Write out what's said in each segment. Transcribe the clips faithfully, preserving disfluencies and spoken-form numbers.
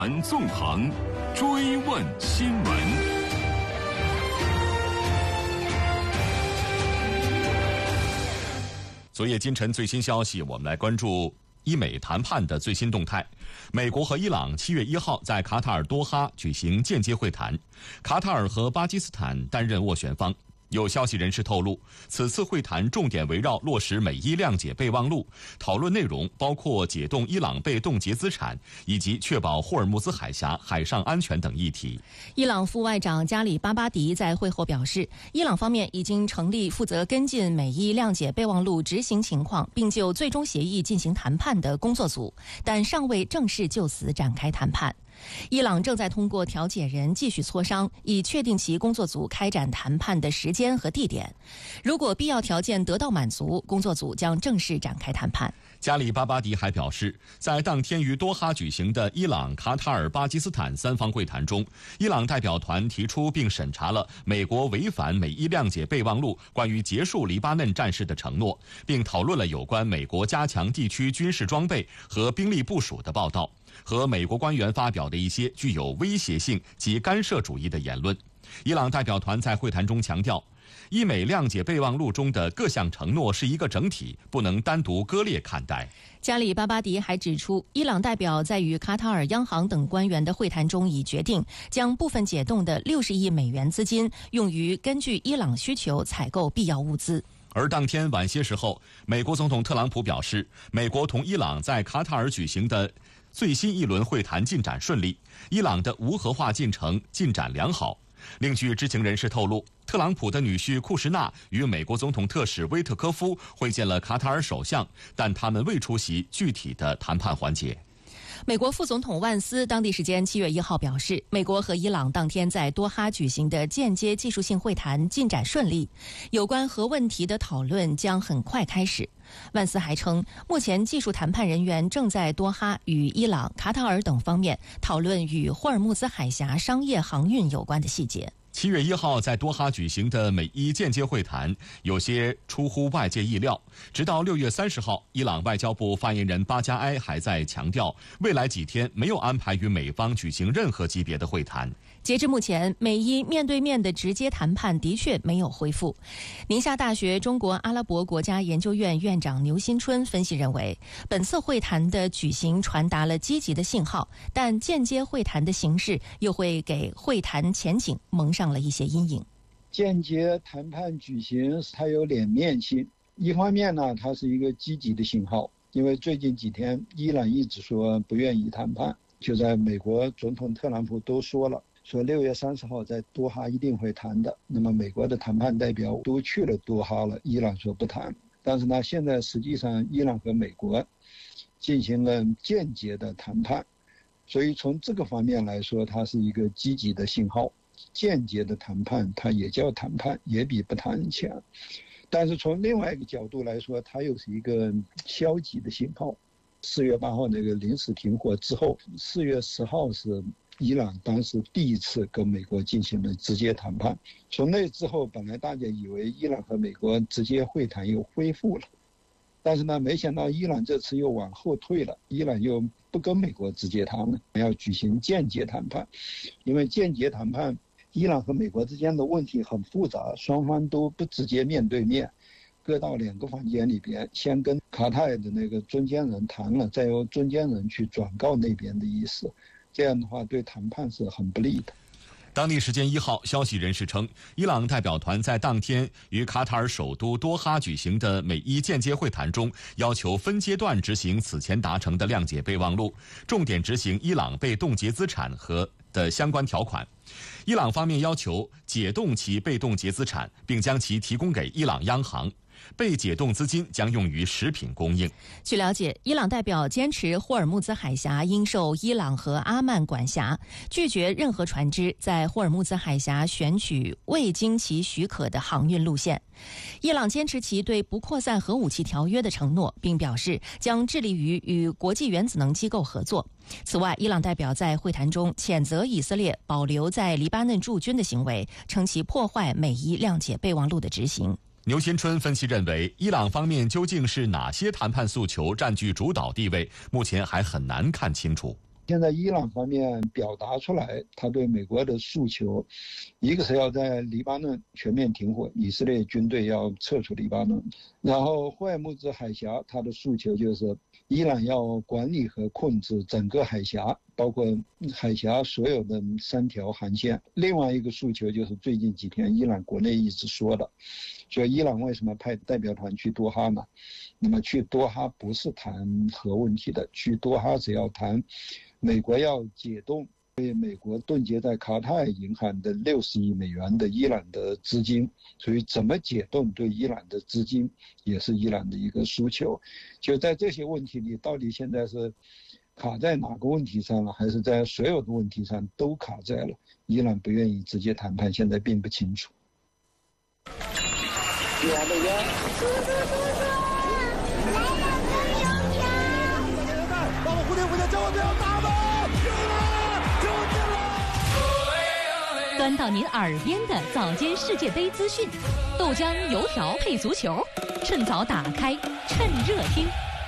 韩纵横追问新闻。昨夜今晨最新消息，我们来关注伊美谈判的最新动态。美国和伊朗七月一号在卡塔尔多哈举行间接会谈，卡塔尔和巴基斯坦担任斡旋方。有消息人士透露，此次会谈重点围绕落实美伊谅解备忘录，讨论内容包括解冻伊朗被冻结资产以及确保霍尔木兹海峡海上安全等议题。 伊朗副外长加里巴巴迪在会后表示，伊朗方面已经成立负责跟进美伊谅解备忘录执行情况并就最终协议进行谈判的工作组，但尚未正式就此展开谈判。伊朗正在通过调解人继续磋商，以确定其工作组开展谈判的时间和地点。如果必要条件得到满足，工作组将正式展开谈判。 加里巴巴迪还表示，在当天于多哈举行的伊朗、卡塔尔、巴基斯坦三方会谈中，伊朗代表团提出并审查了美国违反美伊谅解备忘录关于结束黎巴嫩战事的承诺，并讨论了有关美国加强地区军事装备和兵力部署的报道和美国官员发表的一些具有威胁性及干涉主义的言论。伊朗代表团在会谈中强调，伊美谅解备忘录中的各项承诺是一个整体，不能单独割裂看待。 加里巴巴迪还指出，伊朗代表在与卡塔尔央行等官员的会谈中已决定将部分解冻的六十亿美元资金用于根据伊朗需求采购必要物资。 而当天晚些时候，美国总统特朗普表示，美国同伊朗在卡塔尔举行的最新一轮会谈进展顺利，伊朗的无核化进程进展良好。另据知情人士透露，特朗普的女婿库什纳与美国总统特使威特科夫会见了卡塔尔首相，但他们未出席具体的谈判环节。 美国副总统万斯当地时间七月一号表示，美国和伊朗当天在多哈举行的间接技术性会谈进展顺利，有关核问题的讨论将很快开始。万斯还称，目前技术谈判人员正在多哈与伊朗、卡塔尔等方面讨论与霍尔木兹海峡商业航运有关的细节。 七月一号在多哈举行的美伊间接会谈有些出乎外界意料，直到六月三十号，伊朗外交部发言人巴加埃还在强调，未来几天没有安排与美方举行任何级别的会谈。 截至目前，美伊面对面的直接谈判的确没有恢复。宁夏大学中国阿拉伯国家研究院院长牛新春分析认为，本次会谈的举行传达了积极的信号，但间接会谈的形式又会给会谈前景蒙上了一些阴影。 间接谈判举行它有两面性，一方面呢，它是一个积极的信号，因为最近几天伊朗一直说不愿意谈判，就在美国总统特朗普都说了，说六月三十号在多哈一定会谈的。那么美国的谈判代表都去了多哈了，伊朗说不谈。但是呢，现在实际上伊朗和美国进行了间接的谈判，所以从这个方面来说，它是一个积极的信号。间接的谈判它也叫谈判，也比不谈强。但是从另外一个角度来说，它又是一个消极的信号。四月八号那个临时停火之后，四月十号是伊朗当时第一次跟美国进行了直接谈判。从那之后，本来大家以为伊朗和美国直接会谈又恢复了，但是呢，没想到伊朗这次又往后退了，伊朗又不跟美国直接谈了，要举行间接谈判。因为间接谈判，伊朗和美国之间的问题很复杂，双方都不直接面对面，各到两个房间里边，先跟卡塔尔的那个中间人谈了，再由中间人去转告那边的意思，这样的话对谈判是很不利的。 当地时间一号，消息人士称，伊朗代表团在当天于卡塔尔首都多哈举行的美伊间接会谈中，要求分阶段执行此前达成的谅解备忘录，重点执行伊朗被冻结资产和的相关条款。伊朗方面要求解冻其被冻结资产，并将其提供给伊朗央行。被解冻资金将用于食品供应。 据了解，伊朗代表坚持霍尔木兹海峡应受伊朗和阿曼管辖，拒绝任何船只在霍尔木兹海峡选取未经其许可的航运路线。伊朗坚持其对不扩散核武器条约的承诺，并表示将致力于与国际原子能机构合作。此外，伊朗代表在会谈中谴责以色列保留在黎巴嫩驻军的行为，称其破坏美伊谅解备忘录的执行。 牛新春分析认为，伊朗方面究竟是哪些谈判诉求占据主导地位，目前还很难看清楚。 现在伊朗方面表达出来他对美国的诉求，一个是要在黎巴嫩全面停火，以色列军队要撤出黎巴嫩，然后霍尔木兹海峡他的诉求就是伊朗要管理和控制整个海峡，包括海峡所有的三条航线。另外一个诉求就是最近几天伊朗国内一直说的，说伊朗为什么派代表团去多哈呢？那么去多哈不是谈核问题的，去多哈只要谈美国要解冻被美国冻结在卡塔尔银行的六十亿美元的伊朗的资金，所以怎么解冻对伊朗的资金也是伊朗的一个诉求。就在这些问题里，到底现在是卡在哪个问题上了，还是在所有的问题上都卡在了？伊朗不愿意直接谈判，现在并不清楚。 端到您耳边的早间世界杯资讯，豆浆油条配足球，趁早打开，趁热听。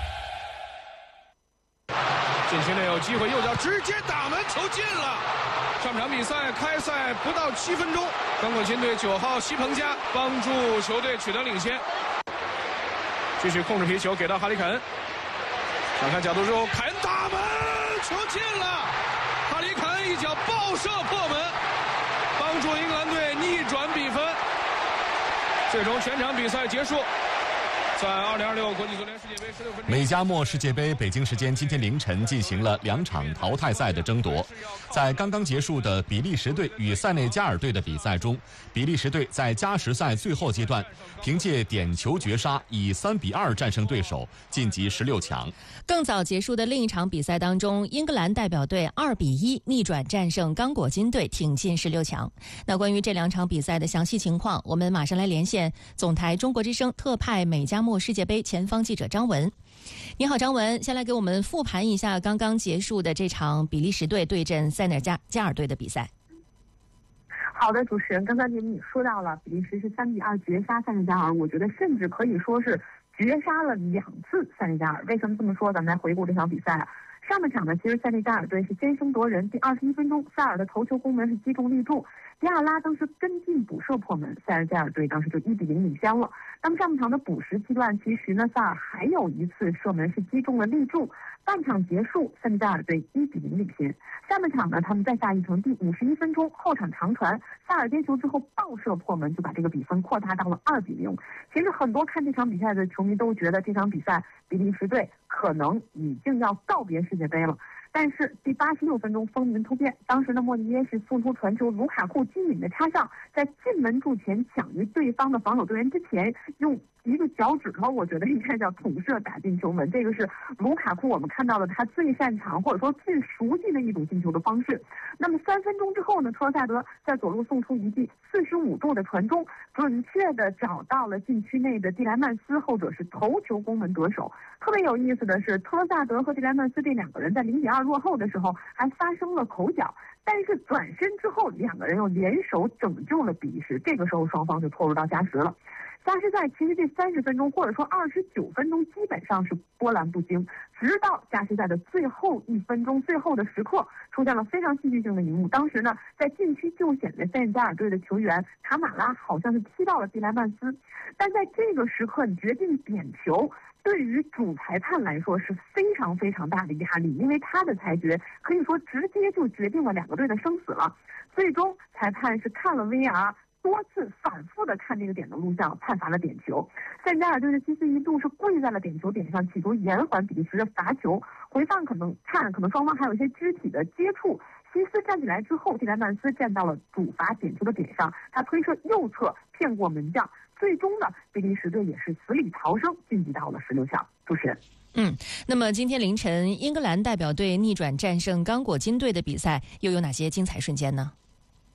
禁区内有机会，右脚直接打门，球进了。上半场比赛开赛不到七分钟，刚果金队九号西彭加帮助球队取得领先，继续控制皮球给到哈里肯，想看角度之后，凯恩打门，球进了。哈里凯恩一脚爆射破门，帮助英格兰队逆转比分。最终全场比赛结束。在二零二六国际足联世界杯十六分之一， 美加墨世界杯北京时间今天凌晨进行了两场淘汰赛的争夺。在刚刚结束的比利时队与塞内加尔队的比赛中，比利时队在加时赛最后阶段凭借点球绝杀，以三比二战胜对手，晋级十六强。 更早结束的另一场比赛当中，英格兰代表队二比一逆转战胜刚果金队，挺进十六强。那关于这两场比赛的详细情况，我们马上来连线总台中国之声特派美加墨世界杯前方记者张文。你好，张文，先来给我们复盘一下刚刚结束的这场比利时队对阵塞内加加尔队的比赛。 好的，主持人，刚刚您说到了比利时是三比二绝杀塞内加尔，我觉得甚至可以说是绝杀了两次塞内加尔。为什么这么说？咱们来回顾这场比赛啊。上半场呢，其实塞内加尔队是先声夺人，第二十一分钟，塞尔的头球攻门是击中立柱，迪亚拉当时跟进补射破门，塞内加尔队当时就一比零领先了。那么上半场的补时阶段，其实呢，塞尔还有一次射门是击中了立柱。半场结束，塞内加尔队一比零领先。下半场呢，他们再下一城，第五十一分钟后场长传，塞尔接球之后爆射破门，就把这个比分扩大到了二比零。其实很多看这场比赛的球迷都觉得这场比赛比利时队可能已经要告别世界杯了。但是第八十六分钟风云突变，当时呢莫尼耶是送出传球，卢卡库机敏的插上，在进门柱前抢于对方的防守队员之前，用一个脚趾头，我觉得应该叫捅射打进球门。这个是卢卡库我们看到了他最擅长或者说最熟悉的一种进球的方式。那么三分钟之后呢，特罗萨德在左路送出一记四十五度的传中，准确的找到了禁区内的蒂莱曼斯，后者是头球攻门得手。特别有意思的是，特罗萨德和蒂莱曼斯这两个人在零比二落后的时候还发生了口角，但是转身之后两个人又联手拯救了比利时，这个时候双方就拖入到加时了。加时赛其实这三十分钟或者说二十九分钟基本上是波澜不惊，直到加时赛的最后一分钟最后的时刻出现了非常戏剧性的一幕。当时呢，在禁区救险的塞内加尔队的球员卡马拉好像是踢到了蒂莱曼斯，但在这个时刻你决定点球，对于主裁判来说是非常非常大的压力，因为他的裁决可以说直接就决定了两个队的生死了。最终裁判是看了 V R，多次反复的看这个点的录像，判罚了点球。塞内加尔队的基斯一度是跪在了点球点上，企图延缓比利时的罚球。回放可能看，可能双方还有一些肢体的接触。西斯站起来之后，蒂莱曼斯站到了主罚点球的点上，他推射右侧骗过门将。最终呢，比利时队也是死里逃生，晋级到了十六强。主持人。 嗯，那么今天凌晨，英格兰代表队逆转战胜刚果金队的比赛，又有哪些精彩瞬间呢？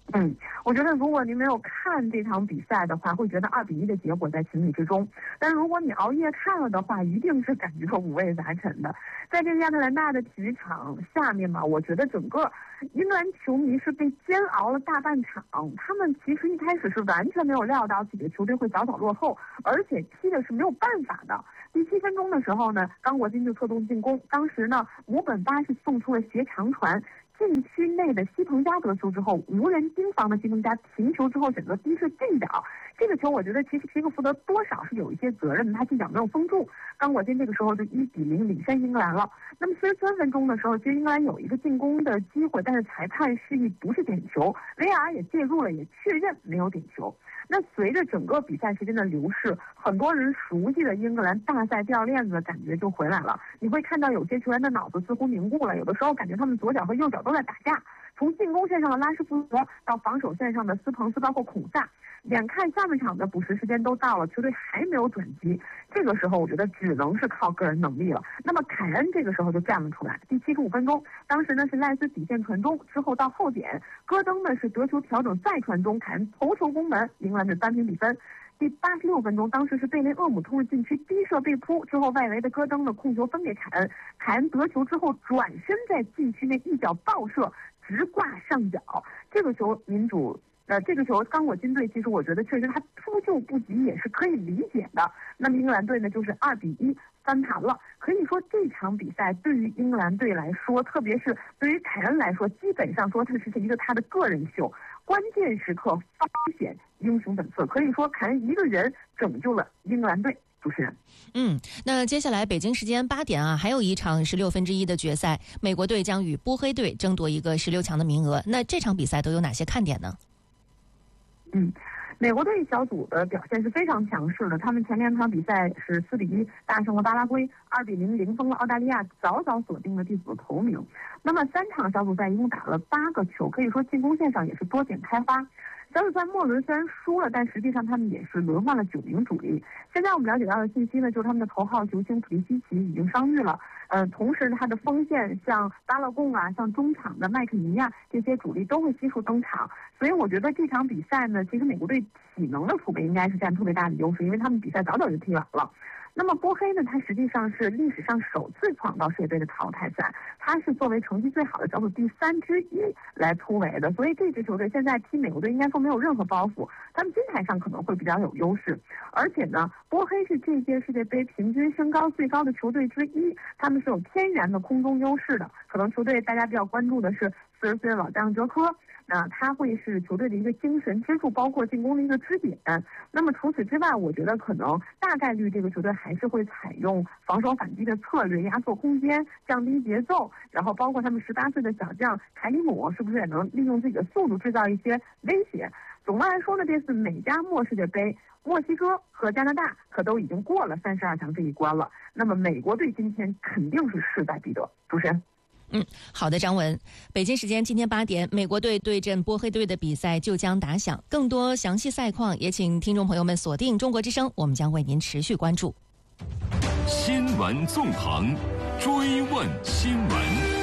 嗯，我觉得如果您没有看这场比赛的话，会觉得二比一的结果在情理之中。但如果你熬夜看了的话，一定是感觉五味杂陈的。在这个亚特兰大的体育场下面嘛，我觉得整个英格兰球迷是被煎熬了大半场。他们其实一开始是完全没有料到自己的球队会早早落后，而且踢的是没有办法的。第七分钟的时候呢，刚果金就策动进攻，当时呢，姆本巴是送出了斜长传。禁区内的西彭加得球之后，无人盯防的西彭加停球之后选择低射近角。这个球我觉得其实皮克福德多少是有一些责任的，他近角没有封住，刚果金这个时候就一比零领先英格兰了。那么四十三分钟的时候，其实英格兰有一个进攻的机会，但是裁判示意不是点球 ，V R 也介入了，也确认没有点球。那随着整个比赛时间的流逝，很多人熟悉的英格兰大赛掉链子的感觉就回来了。你会看到有些球员的脑子似乎凝固了，有的时候感觉他们左脚和右脚都在打架。从进攻线上的拉什福德到防守线上的斯彭斯，包括孔萨，眼看下半场的补时时间都到了，球队还没有转机，这个时候我觉得只能是靠个人能力了。那么凯恩这个时候就站了出来，第七十五分钟，当时呢是赖斯底线传中，之后到后点，戈登呢是得球调整再传中，凯恩头球攻门，英格兰队扳平比分。第八十六分钟，当时是贝雷厄姆冲入禁区低射被扑，之后外围的戈登的控球分给凯恩，凯恩得球之后转身在禁区内一脚爆射，直挂上角。这个球民主呃，这个球刚果金队其实我觉得确实他突救不及也是可以理解的。那么英格兰队呢就是二比一翻盘了。可以说这场比赛对于英格兰队来说，特别是对于凯恩来说，基本上说这是一个他的个人秀，关键时刻发显英雄本色。可以说凯恩一个人拯救了英格兰队。主持人， 嗯，那接下来北京时间八点啊，还有一场十六分之一的决赛，美国队将与波黑队争夺一个十六强的名额。那这场比赛都有哪些看点呢？ 嗯，美国队小组的表现是非常强势的，他们前两场比赛是四比一大胜了巴拉圭，二比零零封了澳大利亚，早早锁定了第组的头名。那么三场小组赛一共打了八个球，可以说进攻线上也是多点开发。小组赛末轮虽然输了，但实际上他们也是轮换了九名主力。现在我们了解到的信息呢，就是他们的头号球星普利西奇已经伤愈了。呃，同时他的锋线像巴勒贡啊，像中场的麦克尼亚这些主力都会悉数登场。所以我觉得这场比赛呢，其实美国队体能的储备应该是占特别大的优势，因为他们比赛早早就踢完了。那么波黑呢，他实际上是历史上首次闯到世界杯的淘汰赛，他是作为成绩最好的小组第三之一来突围的，所以这支球队现在踢美国队应该说没有任何包袱，他们心态上可能会比较有优势。而且呢，波黑是这届世界杯平均身高最高的球队之一，他们是有天然的空中优势的。可能球队大家比较关注的是四十岁的老将哲科，那他会是球队的一个精神支柱，包括进攻的一个支点。那么除此之外，我觉得可能大概率这个球队还是会采用防守反击的策略，压缩空间，降低节奏，然后包括他们十八岁的小将凯里姆是不是也能利用自己的速度制造一些威胁。总的来说呢，这次美加墨世界杯，墨西哥和加拿大可都已经过了三十二强这一关了，那么美国队今天肯定是势在必得。主持人。 嗯，好的，张文。北京时间今天八点，美国队对阵波黑队的比赛就将打响。更多详细赛况，也请听众朋友们锁定中国之声，我们将为您持续关注。 新闻纵横，追问新闻。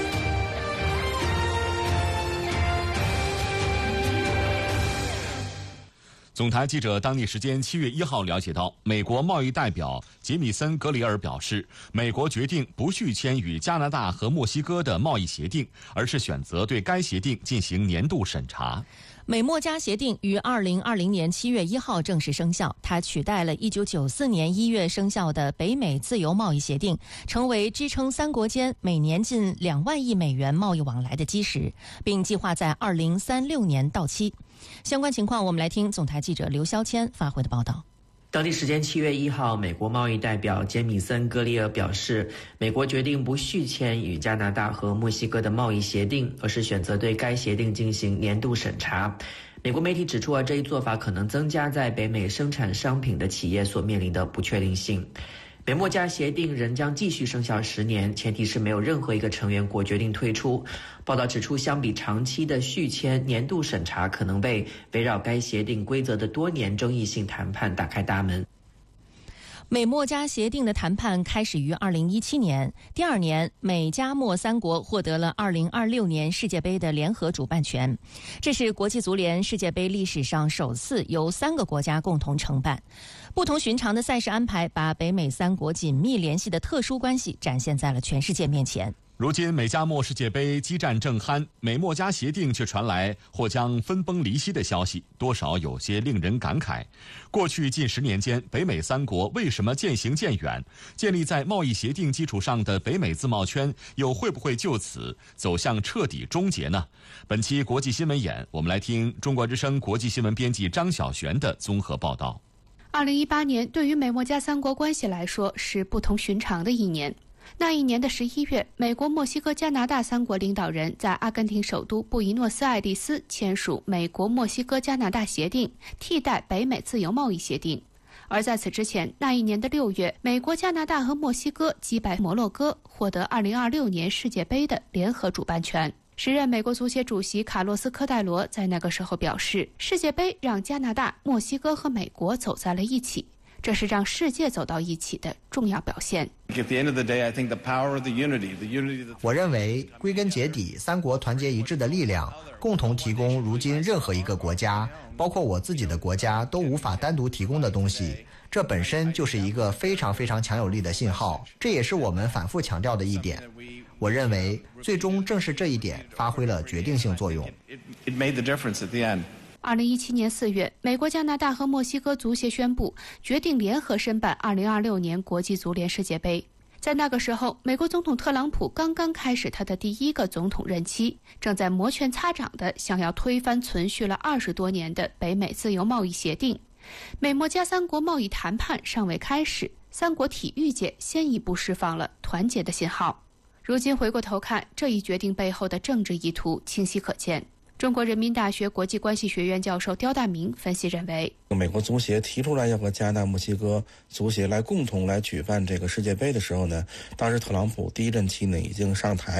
总台记者当地时间七月一号了解到，美国贸易代表杰米森·格里尔表示，美国决定不续签与加拿大和墨西哥的贸易协定，而是选择对该协定进行年度审查。 美墨加协定于二零二零年七月一号正式生效，它取代了一九九四年一月生效的北美自由贸易协定，成为支撑三国间每年近两万亿美元贸易往来的基石，并计划在二零三六年到期。相关情况，我们来听总台记者刘肖谦发回的报道。 当地时间七月一号，美国贸易代表杰米森·格里尔表示，美国决定不续签与加拿大和墨西哥的贸易协定，而是选择对该协定进行年度审查。美国媒体指出啊，这一做法可能增加在北美生产商品的企业所面临的不确定性。美墨加协定仍将继续生效十年，前提是没有任何一个成员国决定退出。报道指出，相比长期的续签，年度审查可能为围绕该协定规则的多年争议性谈判打开大门。 美墨加协定的谈判开始于二零一七年，第二年，美加墨三国获得了二零二六年世界杯的联合主办权，这是国际足联世界杯历史上首次由三个国家共同承办。不同寻常的赛事安排，把北美三国紧密联系的特殊关系展现在了全世界面前。 如今美加墨世界杯激战正酣，美墨加协定却传来或将分崩离析的消息，多少有些令人感慨。过去近十年间，北美三国为什么渐行渐远？建立在贸易协定基础上的北美自贸圈又会不会就此走向彻底终结呢？本期国际新闻眼，我们来听中国之声国际新闻编辑张晓璇的综合报道。 二零一八年对于美墨加三国关系来说是不同寻常的一年。那一年的十一月，美国、墨西哥、加拿大三国领导人在阿根廷首都布宜诺斯艾利斯签署美国、墨西哥、加拿大协定，替代北美自由贸易协定。而在此之前，那一年的六月，美国、加拿大和墨西哥击败摩洛哥，获得二零二六年世界杯的联合主办权。时任美国足协主席卡洛斯·科戴罗在那个时候表示，世界杯让加拿大、墨西哥和美国走在了一起，这是让世界走到一起的重要表现。 我认为归根结底，三国团结一致的力量，共同提供如今任何一个国家，包括我自己的国家，都无法单独提供的东西。这本身就是一个非常非常强有力的信号，这也是我们反复强调的一点。我认为，最终正是这一点发挥了决定性作用。 二零一七年四月，美国、加拿大和墨西哥足协宣布决定联合申办二零二六年国际足联世界杯。在那个时候，美国总统特朗普刚刚开始他的第一个总统任期，正在摩拳擦掌地想要推翻存续了二十多年的北美自由贸易协定。美墨加三国贸易谈判尚未开始，三国体育界先一步释放了团结的信号。如今回过头看，这一决定背后的政治意图清晰可见。中国人民大学国际关系学院教授刁大明分析认为， 美国足协提出来要和加拿大、墨西哥足协来共同来举办这个世界杯的时候呢，当时特朗普第一任期呢已经上台。